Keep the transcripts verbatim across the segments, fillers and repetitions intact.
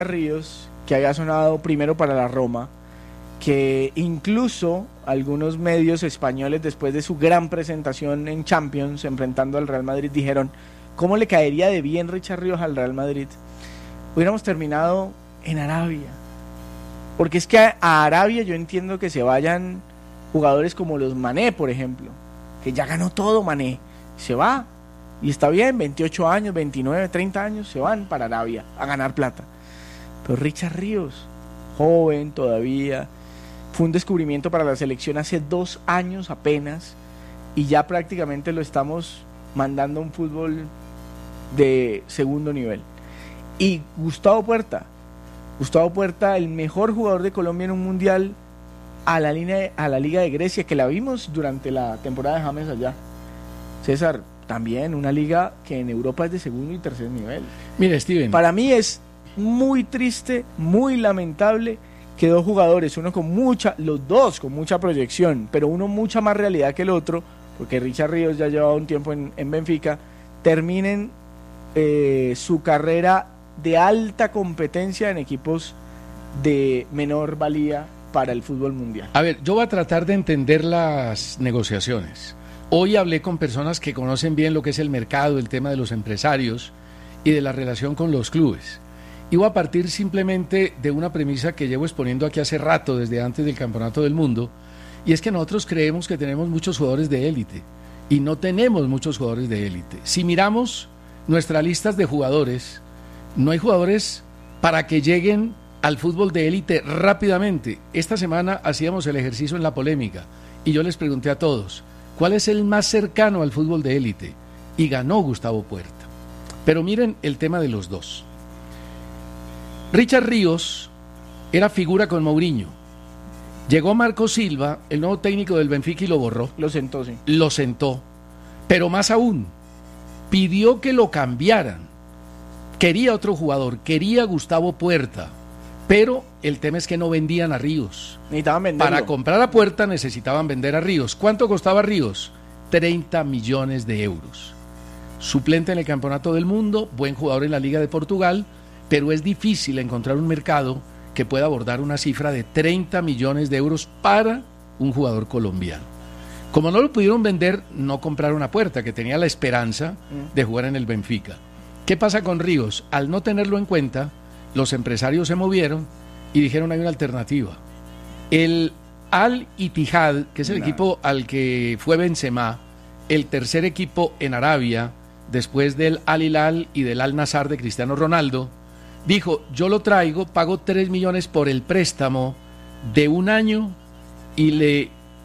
Ríos, que había sonado primero para la Roma, que incluso algunos medios españoles, después de su gran presentación en Champions enfrentando al Real Madrid, dijeron cómo le caería de bien Richard Ríos al Real Madrid. Hubiéramos terminado en Arabia, porque es que a, a Arabia yo entiendo que se vayan jugadores como los Mané, por ejemplo, que ya ganó todo Mané, se va y está bien, veintiocho años, veintinueve, treinta años, se van para Arabia a ganar plata. Pero Richard Ríos, joven todavía, fue un descubrimiento para la selección hace dos años apenas, y ya prácticamente lo estamos mandando a un fútbol de segundo nivel. Y Gustavo Puerta, Gustavo Puerta, el mejor jugador de Colombia en un mundial, a la, línea, a la Liga de Grecia, que la vimos durante la temporada de James allá. César, también una liga que en Europa es de segundo y tercer nivel. Mira, Steven, para mí es muy triste, muy lamentable que dos jugadores, uno con mucha, los dos con mucha proyección, pero uno mucha más realidad que el otro, porque Richard Ríos ya llevaba un tiempo en, en Benfica, terminen eh, su carrera de alta competencia en equipos de menor valía para el fútbol mundial. A ver, yo voy a tratar de entender las negociaciones. Hoy hablé con personas que conocen bien lo que es el mercado, el tema de los empresarios y de la relación con los clubes. Y voy a partir simplemente de una premisa que llevo exponiendo aquí hace rato, desde antes del Campeonato del Mundo, y es que nosotros creemos que tenemos muchos jugadores de élite, y no tenemos muchos jugadores de élite. Si miramos nuestras listas de jugadores, no hay jugadores para que lleguen al fútbol de élite rápidamente. Esta semana hacíamos el ejercicio en la polémica, y yo les pregunté a todos, ¿cuál es el más cercano al fútbol de élite? Y ganó Gustavo Puerta. Pero miren el tema de los dos. Richard Ríos era figura con Mourinho. Llegó Marco Silva, el nuevo técnico del Benfica, y lo borró. Lo sentó, sí. Lo sentó. Pero más aún, pidió que lo cambiaran. Quería otro jugador, quería Gustavo Puerta. Pero el tema es que no vendían a Ríos. Necesitaban venderlo. Para comprar a Puerta necesitaban vender a Ríos. ¿Cuánto costaba Ríos? treinta millones de euros. Suplente en el Campeonato del Mundo, buen jugador en la Liga de Portugal, pero es difícil encontrar un mercado que pueda abordar una cifra de treinta millones de euros para un jugador colombiano. Como no lo pudieron vender, no compraron a Puerta, que tenía la esperanza de jugar en el Benfica. ¿Qué pasa con Ríos? Al no tenerlo en cuenta, los empresarios se movieron y dijeron hay una alternativa. El Al-Ittihad, que es el no. equipo al que fue Benzema, el tercer equipo en Arabia, después del Al-Hilal y del Al-Nassr de Cristiano Ronaldo, dijo, yo lo traigo, pago tres millones por el préstamo de un año y le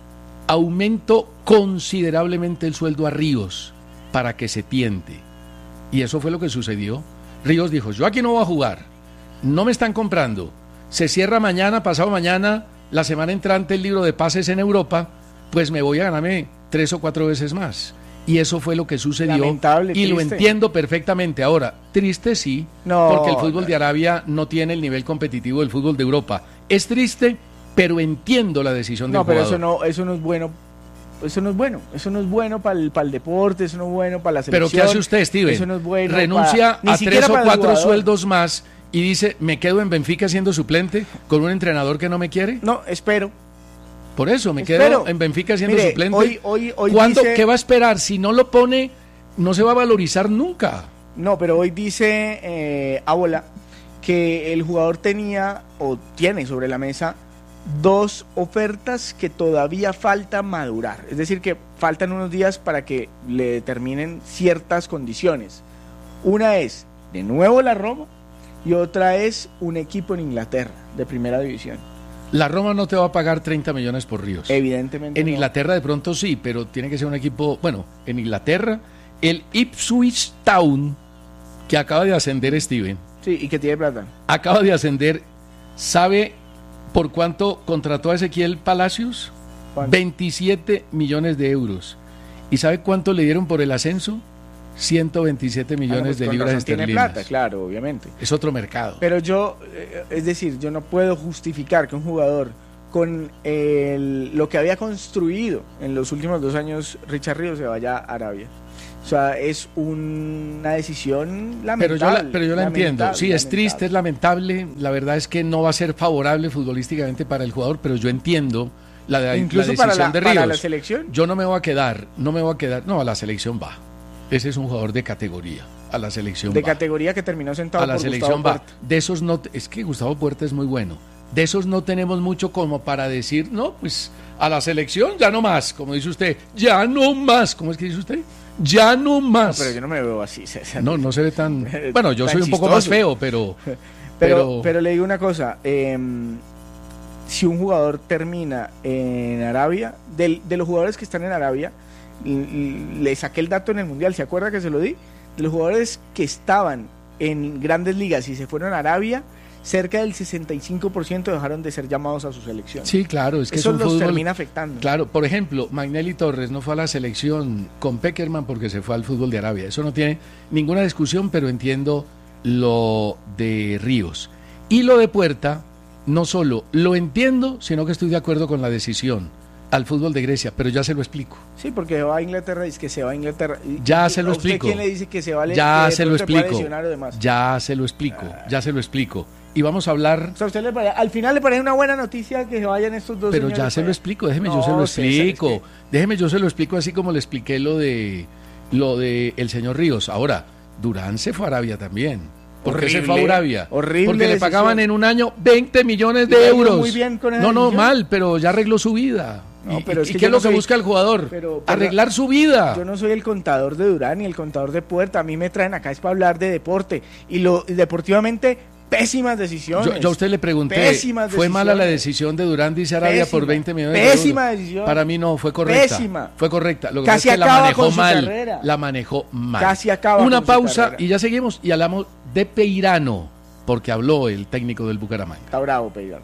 aumento considerablemente el sueldo a Ríos para que se tiente. Y eso fue lo que sucedió. Ríos dijo, yo aquí no voy a jugar, no me están comprando, se cierra mañana, pasado mañana, la semana entrante el libro de pases en Europa, pues me voy a ganarme tres o cuatro veces más. Y eso fue lo que sucedió. Lamentable, y triste. Lo entiendo perfectamente. Ahora, triste sí, no, porque el fútbol no. de Arabia no tiene el nivel competitivo del fútbol de Europa. Es triste, pero entiendo la decisión del no, pero jugador. eso no, eso no es bueno. Eso no es bueno. Eso no es bueno para el, para el deporte, eso no es bueno para la selección. Pero ¿qué hace usted, Steven? Eso no es bueno. Renuncia para, a tres o cuatro sueldos más y dice, me quedo en Benfica siendo suplente con un entrenador que no me quiere. No, espero. Por eso, me Espero. quedo en Benfica siendo Mire, suplente. Hoy, hoy, hoy ¿Cuándo, dice... ¿Qué va a esperar? Si no lo pone, no se va a valorizar nunca. No, pero hoy dice eh, Ábola que el jugador tenía o tiene sobre la mesa dos ofertas que todavía falta madurar. Es decir, que faltan unos días para que le determinen ciertas condiciones. Una es, de nuevo, la Roma, y otra es un equipo en Inglaterra, de primera división. La Roma no te va a pagar treinta millones por Ríos. Evidentemente En no. Inglaterra de pronto sí, pero tiene que ser un equipo... Bueno, en Inglaterra, el Ipswich Town, que acaba de ascender, Steven. Sí, y que tiene plata. Acaba de ascender. ¿Sabe por cuánto contrató a Ezequiel Palacios? ¿Cuánto? veintisiete millones de euros. ¿Y sabe cuánto le dieron por el ascenso? ciento veintisiete millones ah, no, pues de con libras razón esterlinas. Tiene plata, claro, obviamente. Es otro mercado. Pero yo, eh, es decir, yo no puedo justificar que un jugador con el, lo que había construido en los últimos dos años, Richard Ríos, se vaya a Arabia. O sea, es un, una decisión lamentable. Pero yo la, pero yo la entiendo. Sí, es lamentable. triste, es lamentable. La verdad es que no va a ser favorable futbolísticamente para el jugador, pero yo entiendo la, la, Incluso la decisión para la, de Ríos. para la selección. Yo no me voy a quedar, no me voy a quedar. No, a la selección va. Ese es un jugador de categoría. A la selección de va. categoría que terminó sentado a la por selección Gustavo va. Puerta. De esos no, es que Gustavo Puerta es muy bueno. De esos no tenemos mucho como para decir, no, pues a la selección ya no más, como dice usted, ya no más. ¿Cómo es que dice usted? Ya no más. No, pero yo no me veo así, César. No, no se ve tan... Bueno, yo tan soy un poco más feo, pero... Pero, pero... pero le digo una cosa, eh, si un jugador termina en Arabia, de, de los jugadores que están en Arabia, y, y le saqué el dato en el Mundial, ¿se acuerda que se lo di? De los jugadores que estaban en grandes ligas y se fueron a Arabia, cerca del sesenta y cinco por ciento dejaron de ser llamados a su selección. Sí, claro, es que eso es un los fútbol... termina afectando. Claro, por ejemplo, Magnelli Torres no fue a la selección con Peckerman porque se fue al fútbol de Arabia. Eso no tiene ninguna discusión, pero entiendo lo de Ríos. Y lo de Puerta, no solo lo entiendo, sino que estoy de acuerdo con la decisión al fútbol de Grecia, pero ya se lo explico. Sí, porque va a Inglaterra, dice que se va a Inglaterra. Ya se lo ¿A usted explico. quién le dice que se va a Ya que se lo se puede explico. lesionar o demás? Ya se lo explico, ya se lo explico. Y vamos a hablar... O sea, ¿a usted le parece, al final le parece una buena noticia que se vayan estos dos Pero señores ya se para lo allá? explico, déjeme No, yo se lo César, explico. es que- Déjeme yo se lo explico así como le expliqué lo de lo de el señor Ríos. Ahora, Durán se fue a Arabia también. ¿Por qué se fue a Horrible, Arabia? horrible Porque le decisión. pagaban en un año veinte millones Y le de ha ido euros. muy bien con esa no, no, decisión. mal, pero ya arregló su vida. No, ¿Y, pero es y que qué yo es no lo que soy- busca el jugador? pero- pero- Arreglar su vida. Yo no soy el contador de Durán ni el contador de Puerta. A mí me traen acá es para hablar de deporte. Y lo y deportivamente, pésimas decisiones. Yo, yo a usted le pregunté, Pésimas ¿fue mala la decisiones. decisión de Durán, dice Arabia, Pésima, por veinte millones pésima de euros? decisión. Para mí no, fue correcta. Pésima. Fue correcta. Lo que Casi pasa es que la acaba manejó con su mal. carrera. La manejó mal. Casi acaba Una con su pausa carrera. y ya seguimos y hablamos de Peirano, porque habló el técnico del Bucaramanga. Está bravo, Peirano.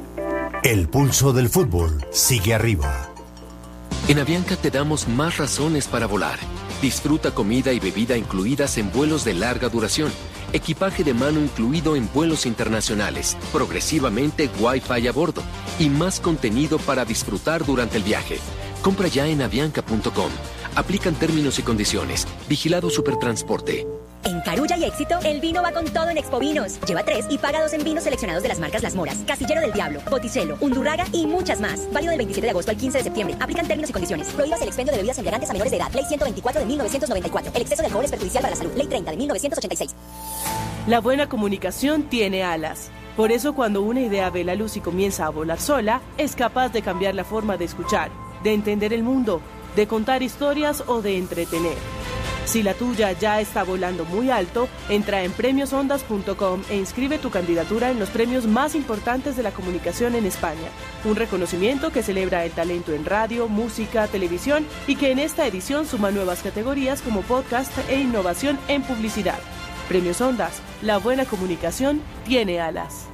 El pulso del fútbol sigue arriba. En Avianca te damos más razones para volar. Disfruta comida y bebida incluidas en vuelos de larga duración. Equipaje de mano incluido en vuelos internacionales. Progresivamente Wi-Fi a bordo. Y más contenido para disfrutar durante el viaje. Compra ya en avianca punto com. Aplican términos y condiciones. Vigilado Supertransporte. En Carulla y Éxito, el vino va con todo en Expo Vinos. Lleva tres y paga dos en vinos seleccionados de las marcas Las Moras, Casillero del Diablo, Botticello, Undurraga y muchas más. Válido del veintisiete de agosto al quince de septiembre. Aplican términos y condiciones. Prohíbas el expendio de bebidas embriagantes a menores de edad. Ley ciento veinticuatro de mil novecientos noventa y cuatro. El exceso de alcohol es perjudicial para la salud. Ley treinta de mil novecientos ochenta y seis. La buena comunicación tiene alas. Por eso cuando una idea ve la luz y comienza a volar sola, es capaz de cambiar la forma de escuchar, de entender el mundo, de contar historias o de entretener. Si la tuya ya está volando muy alto, entra en premios ondas punto com e inscribe tu candidatura en los premios más importantes de la comunicación en España. Un reconocimiento que celebra el talento en radio, música, televisión y que en esta edición suma nuevas categorías como podcast e innovación en publicidad. Premios Ondas, la buena comunicación tiene alas.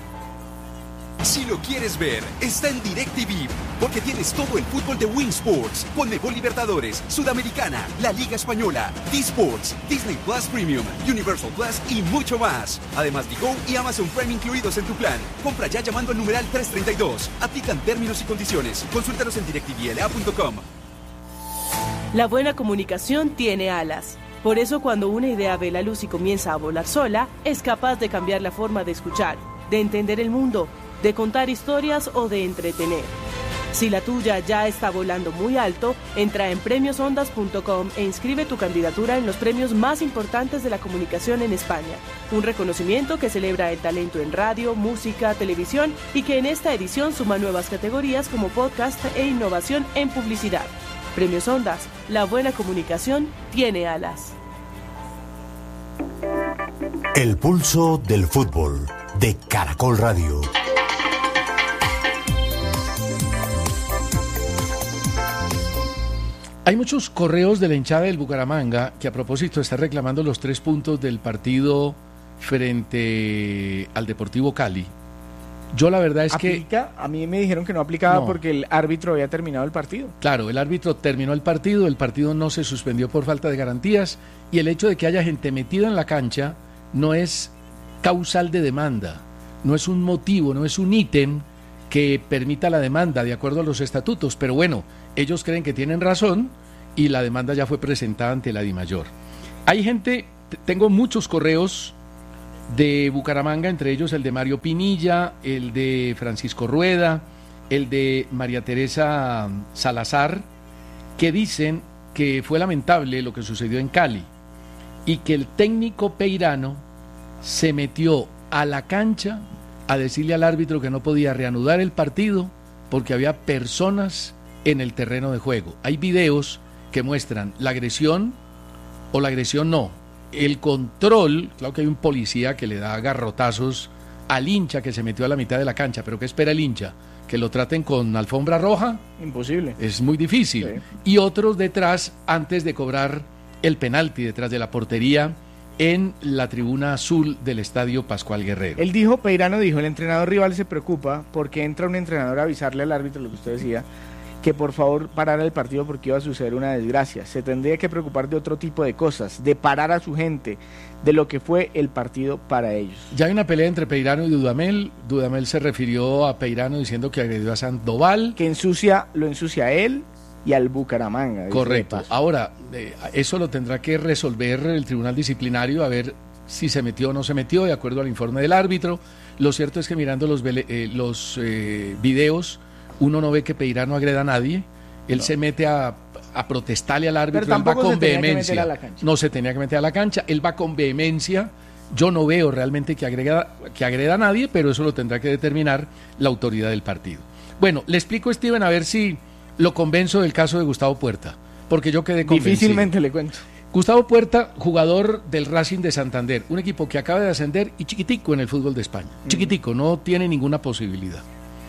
Si lo quieres ver, está en DirecTV, porque tienes todo el fútbol de Win Sports, Conmebol Libertadores, Sudamericana, la Liga Española, D-Sports, Disney Plus Premium, Universal Plus y mucho más. Además, Digo y Amazon Prime incluidos en tu plan. Compra ya llamando al numeral trescientos treinta y dos. Aplican términos y condiciones. Consúltanos en direct t v l a punto com. La buena comunicación tiene alas. Por eso cuando una idea ve la luz y comienza a volar sola, es capaz de cambiar la forma de escuchar, de entender el mundo, de contar historias o de entretener. Si la tuya ya está volando muy alto, entra en premios ondas punto com e inscribe tu candidatura en los premios más importantes de la comunicación en España. Un reconocimiento que celebra el talento en radio, música, televisión y que en esta edición suma nuevas categorías como podcast e innovación en publicidad. Premios Ondas, la buena comunicación tiene alas. El pulso del fútbol de Caracol Radio. Hay muchos correos de la hinchada del Bucaramanga que a propósito está reclamando los tres puntos del partido frente al Deportivo Cali. Yo la verdad es que... ¿Aplica? A mí me dijeron que no aplicaba No. porque el árbitro había terminado el partido. Claro, el árbitro terminó el partido, el partido no se suspendió por falta de garantías y el hecho de que haya gente metida en la cancha no es causal de demanda, no es un motivo, no es un ítem que permita la demanda de acuerdo a los estatutos, pero bueno, ellos creen que tienen razón y la demanda ya fue presentada ante la DIMAYOR. Hay gente, t- tengo muchos correos de Bucaramanga, entre ellos el de Mario Pinilla, el de Francisco Rueda, el de María Teresa Salazar, que dicen que fue lamentable lo que sucedió en Cali y que el técnico Peirano se metió a la cancha a decirle al árbitro que no podía reanudar el partido porque había personas en el terreno de juego. Hay videos que muestran la agresión o la agresión no, el control. Claro que hay un policía que le da garrotazos al hincha que se metió a la mitad de la cancha, pero ¿qué espera el hincha? ¿Que lo traten con alfombra roja? Imposible. Es muy difícil. Sí. Y otros detrás, antes de cobrar el penalti, detrás de la portería, en la tribuna azul del Estadio Pascual Guerrero. Él dijo, Peirano dijo, el entrenador rival se preocupa porque entra un entrenador a avisarle al árbitro, lo que usted decía, que por favor parara el partido porque iba a suceder una desgracia. Se tendría que preocupar de otro tipo de cosas, de parar a su gente, de lo que fue el partido para ellos. Ya hay una pelea entre Peirano y Dudamel. Dudamel se refirió a Peirano diciendo que agredió a Sandoval. Que ensucia, lo ensucia a él y al Bucaramanga. Correcto. Ahora, eh, eso lo tendrá que resolver el Tribunal Disciplinario, a ver si se metió o no se metió, de acuerdo al informe del árbitro. Lo cierto es que mirando los, eh, los eh, videos, uno no ve que Peirano agreda a nadie. Él no. se mete a, a protestarle al árbitro, él va con vehemencia. No se tenía que meter a la cancha, él va con vehemencia. Yo no veo realmente que agrega, que agreda a nadie, pero eso lo tendrá que determinar la autoridad del partido. Bueno, le explico, Steven, a ver si lo convenzo del caso de Gustavo Puerta, porque yo quedé convencido. Difícilmente le cuento. Gustavo Puerta, jugador del Racing de Santander, un equipo que acaba de ascender y chiquitico en el fútbol de España. Mm. Chiquitico, no tiene ninguna posibilidad.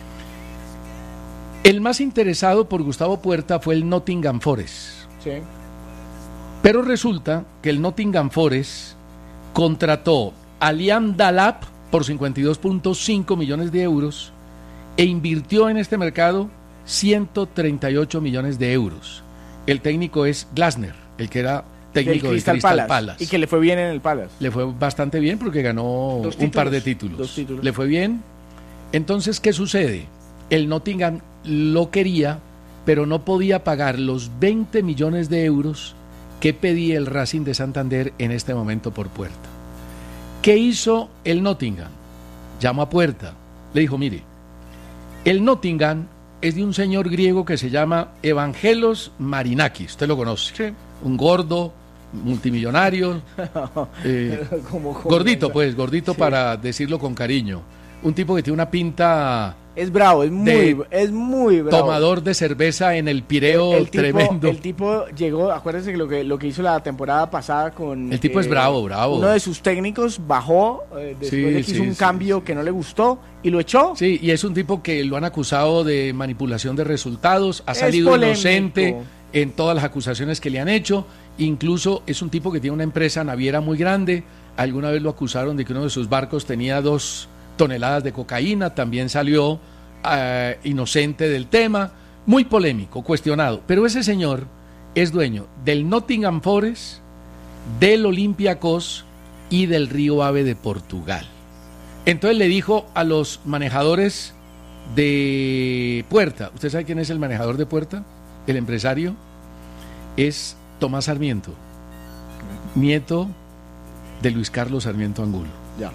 El más interesado por Gustavo Puerta fue el Nottingham Forest. Sí. Pero resulta que el Nottingham Forest contrató a Liam Delap por cincuenta y dos punto cinco millones de euros e invirtió en este mercado ciento treinta y ocho millones de euros. El técnico es Glasner, el que era técnico de Crystal, Crystal Palace. Palace. Y que le fue bien en el Palace. Le fue bastante bien porque ganó dos un títulos, par de títulos. Dos títulos. Le fue bien. Entonces, ¿qué sucede? El Nottingham lo quería, pero no podía pagar los veinte millones de euros que pedía el Racing de Santander en este momento por Puerta. ¿Qué hizo el Nottingham? Llamó a Puerta. Le dijo, mire, el Nottingham es de un señor griego que se llama Evangelos Marinakis. Usted lo conoce. Sí. Un gordo, multimillonario. eh, como, como gordito, esa. pues, gordito sí. Para decirlo con cariño. Un tipo que tiene una pinta... Es bravo, es muy, es muy bravo. Tomador de cerveza en el Pireo, el, el tipo, tremendo. El tipo llegó, acuérdense que lo que lo que hizo la temporada pasada con... El tipo eh, es bravo, bravo. Uno de sus técnicos bajó eh, después sí, de que sí, hizo un sí, cambio sí. que no le gustó y lo echó. Sí, y es un tipo que lo han acusado de manipulación de resultados, ha salido inocente en todas las acusaciones que le han hecho. Incluso es un tipo que tiene una empresa naviera muy grande. Alguna vez lo acusaron de que uno de sus barcos tenía dos toneladas de cocaína, también salió uh, inocente del tema, muy polémico, cuestionado, pero ese señor es dueño del Nottingham Forest, del Olympiacos y del Río Ave de Portugal. Entonces le dijo a los manejadores de Puerta, ¿usted sabe quién es el manejador de Puerta? El empresario es Tomás Sarmiento, nieto de Luis Carlos Sarmiento Angulo. Ya.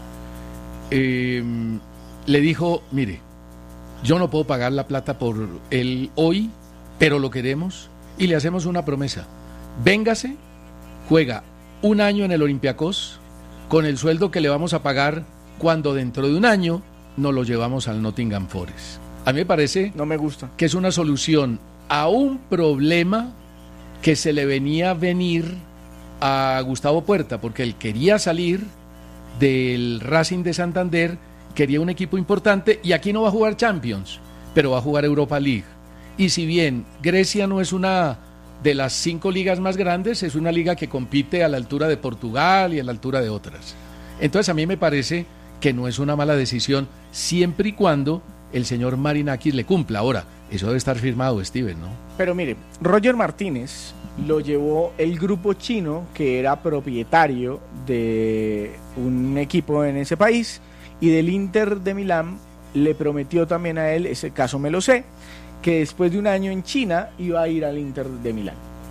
Eh, le dijo, mire, yo no puedo pagar la plata por él hoy, pero lo queremos y le hacemos una promesa. Véngase, juega un año en el Olympiacos con el sueldo que le vamos a pagar cuando dentro de un año nos lo llevamos al Nottingham Forest. A mí me parece no me gusta. que es una solución a un problema que se le venía a venir a Gustavo Puerta, porque él quería salir del Racing de Santander, quería un equipo importante y aquí no va a jugar Champions, pero va a jugar Europa League. Y si bien Grecia no es una de las cinco ligas más grandes, es una liga que compite a la altura de Portugal y a la altura de otras. Entonces a mí me parece que no es una mala decisión siempre y cuando el señor Marinakis le cumpla. Ahora, eso debe estar firmado, Steven, ¿no? Pero mire, Roger Martínez lo llevó el grupo chino que era propietario de un equipo en ese país y del Inter de Milán le prometió también a él, ese caso me lo sé, que después de un año en China iba a ir al Inter de Milán.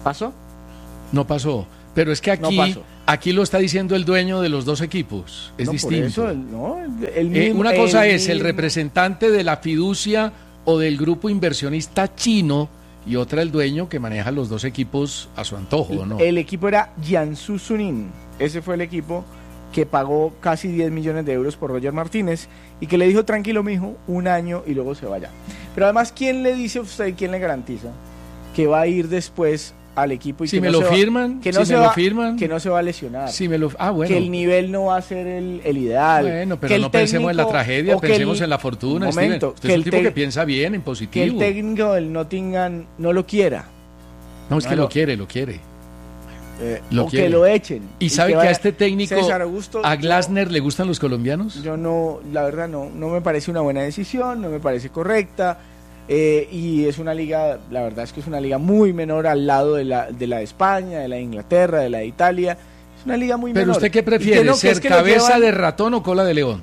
¿Pasó? No pasó. Pero es que aquí, No aquí lo está diciendo el dueño de los dos equipos. Es no, distinto. Por eso, no, el Eh, mismo, una cosa el es el mismo. representante de la fiducia o del grupo inversionista chino y otra el dueño que maneja los dos equipos a su antojo, ¿no? El equipo era Jiangsu Suning. Ese fue el equipo que pagó casi diez millones de euros por Roger Martínez y que le dijo, tranquilo mijo, un año y luego se vaya. Pero además, ¿quién le dice a usted, quién le garantiza que va a ir después al equipo y Si que me no lo se va- firman, que no si se me va, lo firman, que no se va a lesionar? si me lo, ah, bueno. Que el nivel no va a ser el, el ideal. Bueno, pero que el no pensemos en la técnico- tragedia, o que pensemos el- en la fortuna, un momento, Steven. Usted que es un el tipo tec- que piensa bien, en que positivo. el técnico del Nottingham no lo quiera. No, es que no lo lo- quiere, lo quiere. eh, Lo o quiere. que lo echen. ¿Y sabe que vaya- a este técnico, César Augusto, a yo- Glasner, le gustan los colombianos? Yo no, la verdad no, no me parece una buena decisión, no me parece correcta. eh, y es una liga, la verdad es que es una liga muy menor al lado de la de la de España, de la de Inglaterra, de la de Italia. Es una liga muy Pero menor. usted qué Y que prefiere, no, que ser es que lo cabeza llevan- de ratón o cola de león.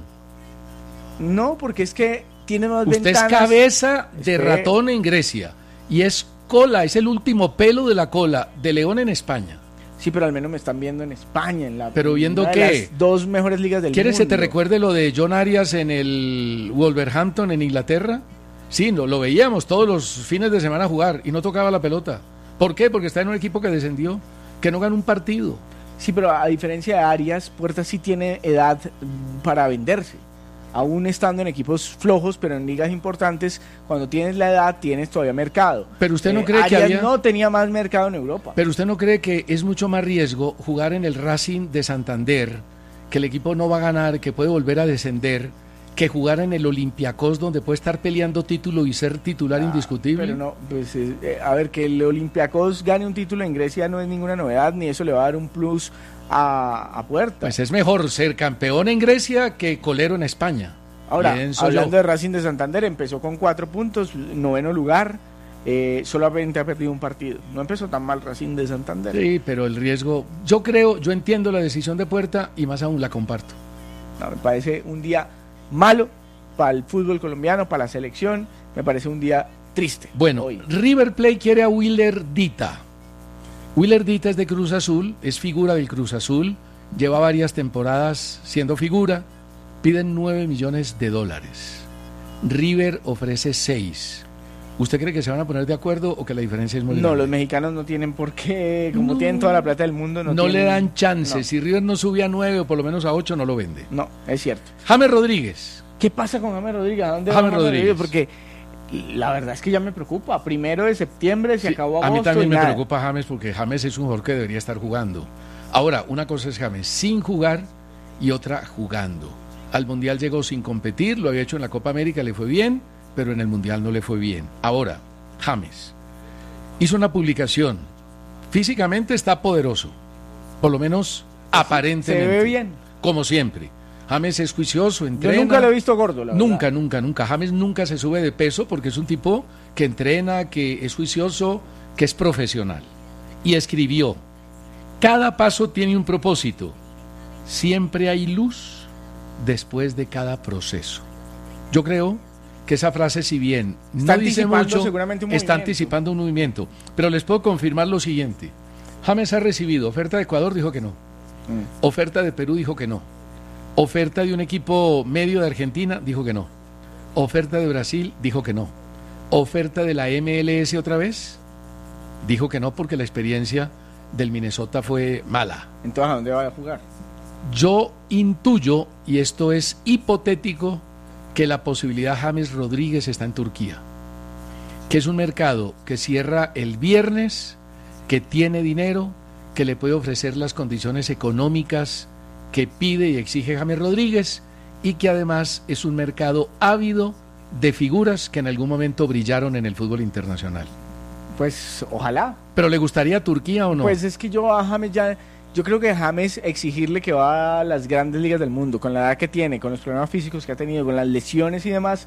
No, porque es que tiene más Usted ventanas. es cabeza de Espere. ratón en Grecia y es cola, es el último pelo de la cola de león en España. Sí, pero al menos me están viendo en España, en la ¿Pero en viendo una de qué? las dos mejores ligas del ¿Quieres mundo. que te recuerde lo de John Arias en el Wolverhampton en Inglaterra? Sí, lo, lo veíamos todos los fines de semana jugar y no tocaba la pelota. ¿Por qué? Porque está en un equipo que descendió, que no ganó un partido. Sí, pero a diferencia de Arias, Puerta sí tiene edad mm, para venderse. Aún estando en equipos flojos, pero en ligas importantes, cuando tienes la edad, tienes todavía mercado. Pero usted no Eh, cree que Arias había... no tenía más mercado en Europa. Pero usted no cree que es mucho más riesgo jugar en el Racing de Santander, que el equipo no va a ganar, que puede volver a descender, que jugar en el Olympiacos, donde puede estar peleando título y ser titular Ah, indiscutible. Pero no, pues eh, eh, a ver, que el Olympiacos gane un título en Grecia no es ninguna novedad, ni eso le va a dar un plus a, a Puerta. Pues es mejor ser campeón en Grecia que colero en España. Ahora, Pienso hablando yo. de Racing de Santander, empezó con cuatro puntos, noveno lugar, eh, solamente ha perdido un partido. No empezó tan mal Racing de Santander. Sí, pero el riesgo, yo creo, yo entiendo la decisión de Puerta y más aún la comparto. No, me parece un día malo para el fútbol colombiano, para la selección, me parece un día triste. Bueno, hoy. River Plate quiere a Willer Dita. Willer Dita es de Cruz Azul, es figura del Cruz Azul, lleva varias temporadas siendo figura, piden nueve millones de dólares. River ofrece seis. ¿Usted cree que se van a poner de acuerdo o que la diferencia es muy No, grande? los mexicanos no tienen por qué, como No. tienen toda la plata del mundo, no, No le tienen- dan chance. No. Si River no sube a nueve o por lo menos a ocho, no lo vende. No, es cierto. James Rodríguez. ¿Qué pasa con James Rodríguez? ¿A dónde va James James Rodríguez? Porque la verdad es que ya me preocupa. Primero de septiembre se Sí, acabó a agosto mí también y me nada. preocupa James porque James es un jugador que debería estar jugando. Ahora, una cosa es James sin jugar y otra jugando. Al Mundial llegó sin competir, lo había hecho en la Copa América, le fue bien, pero en el Mundial no le fue bien. Ahora, James hizo una publicación. Físicamente está poderoso, por lo menos aparentemente. Se ve bien. Como siempre. James es juicioso, Yo entrena. nunca lo he visto gordo, la verdad. Nunca, nunca, nunca. James nunca se sube de peso porque es un tipo que entrena, que es juicioso, que es profesional. Y escribió, cada paso tiene un propósito. Siempre hay luz después de cada proceso. Yo creo que esa frase, si bien Está no dice anticipando mucho, seguramente un está movimiento. anticipando un movimiento. Pero les puedo confirmar lo siguiente. James ha recibido oferta de Ecuador, dijo que no. Mm. Oferta de Perú, dijo que no. Oferta de un equipo medio de Argentina, dijo que no. Oferta de Brasil, dijo que no. Oferta de la M L S otra vez, dijo que no porque la experiencia del Minnesota fue mala. Entonces, ¿a dónde va a jugar? Yo intuyo, y esto es hipotético, que la posibilidad James Rodríguez está en Turquía, que es un mercado que cierra el viernes, que tiene dinero, que le puede ofrecer las condiciones económicas que pide y exige James Rodríguez, y que además es un mercado ávido de figuras que en algún momento brillaron en el fútbol internacional. Pues ojalá. ¿Pero le gustaría Turquía o no? Pues es que yo a James ya, yo creo que James exigirle que va a las grandes ligas del mundo, con la edad que tiene, con los problemas físicos que ha tenido, con las lesiones y demás,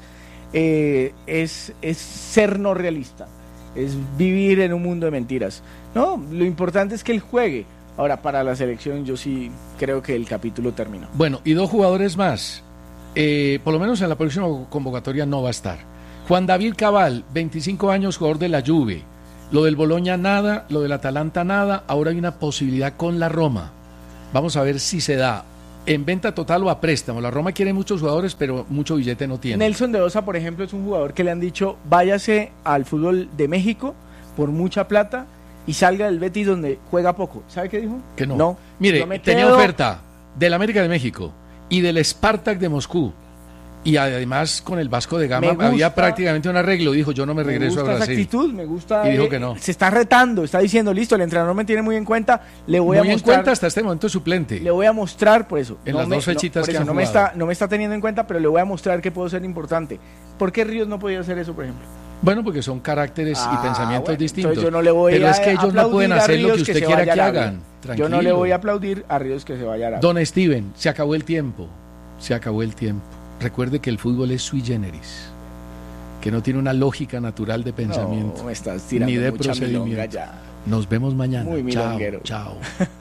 eh, es, es ser no realista, es vivir en un mundo de mentiras. No, lo importante es que él juegue. Ahora, para la selección yo sí creo que el capítulo terminó. Bueno, y dos jugadores más. Eh, por lo menos en la próxima convocatoria no va a estar. Juan David Cabal, veinticinco años, jugador de la Juve. Lo del Bologna nada, lo del Atalanta nada, ahora hay una posibilidad con la Roma. Vamos a ver si se da en venta total o a préstamo. La Roma quiere muchos jugadores, pero mucho billete no tiene. Nelson de Osa, por ejemplo, es un jugador que le han dicho váyase al fútbol de México por mucha plata y salga del Betis donde juega poco. ¿Sabe qué dijo? Que no. No. Mire, Yo me tenía quedo- oferta del América de México y del Spartak de Moscú. Y además con el Vasco de Gama Me gusta- había prácticamente un arreglo. Dijo, yo no me Me regreso a gusta esa Brasil. actitud, me gusta. Y dijo eh, que no. Se está retando, está diciendo, listo, el entrenador me tiene muy en cuenta, le voy Muy a en mostrar. cuenta hasta este momento suplente. Le voy a mostrar por eso. En no las me- dos no, fechitas por que eso, han no me jugado. está, no me está teniendo en cuenta, pero le voy a mostrar que puedo ser importante. ¿Por qué Ríos no podía hacer eso, por ejemplo? Bueno, porque son caracteres Ah, y pensamientos bueno, distintos. entonces yo no le voy Pero a es que ellos no aplaudir pueden a hacer lo Ríos que usted se quiera vaya que a Arabia. hagan. Yo no le Tranquilo. voy a aplaudir a Ríos que se vaya a Arabia. Don Steven, se acabó el tiempo. Se acabó el tiempo. Recuerde que el fútbol es sui generis, que no tiene una lógica natural de pensamiento, No, me estás tirando ni de mucha milonga procedimiento. ya. Nos vemos mañana. Muy Chao, milonguero. chao.